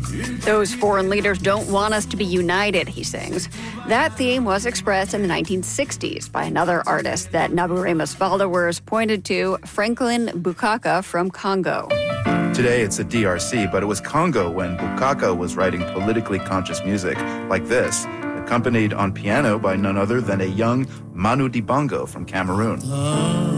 Those foreign leaders don't want us to be united, he sings. That theme was expressed in the 1960s by another artist that Naburemus followers pointed to, Franklin Bukaka from Congo. Today it's the DRC, but it was Congo when Bukaka was writing politically conscious music like this, accompanied on piano by none other than a young Manu Dibango from Cameroon.